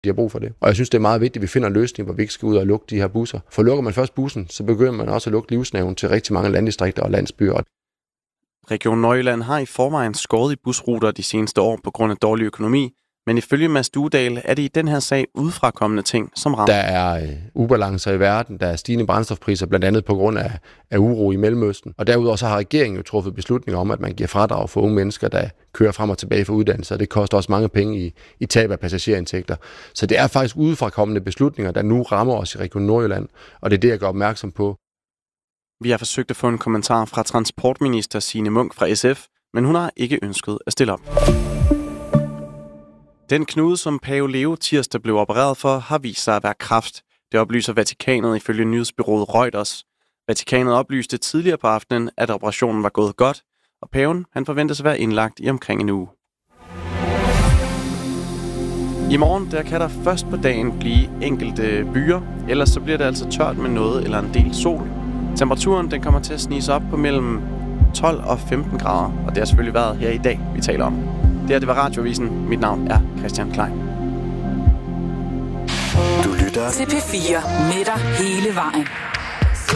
de har brug for det. Og jeg synes, det er meget vigtigt, at vi finder en løsning, hvor vi ikke skal ud og lukke de her busser. For lukker man først bussen, så begynder man også at lukke livsnerven til rigtig mange landdistrikter og landsbyer. Region Nordjylland har i forvejen skåret i busruter de seneste år på grund af dårlig økonomi, men ifølge Mads Duedal er det i den her sag udefrakommende ting, som rammer. Der er ubalancer i verden, der er stigende brændstofpriser, blandt andet på grund af uro i Mellemøsten. Og derudover så har regeringen jo truffet beslutninger om, at man giver fradrag for unge mennesker, der kører frem og tilbage for uddannelse, og det koster også mange penge i tab af passagerindtægter. Så det er faktisk udefrakommende beslutninger, der nu rammer os i Region Nordjylland, og det er det, jeg gør opmærksom på. Vi har forsøgt at få en kommentar fra transportminister Signe Munk fra SF, men hun har ikke ønsket at stille op. Den knude, som Pave Leo tirsdag blev opereret for, har vist sig at være kræft. Det oplyser Vatikanet ifølge nyhedsbureauet Reuters. Vatikanet oplyste tidligere på aftenen, at operationen var gået godt, og paven han forventes at være indlagt i omkring en uge. I morgen der kan der først på dagen blive enkelte byer, ellers så bliver det altså tørt med noget eller en del sol. Temperaturen den kommer til at snige sig op på mellem 12 og 15 grader, og det har selvfølgelig været her i dag, vi taler om. Det var Radioavisen. Mit navn er Christian Klein. Du lytter til P4 med dig hele vejen.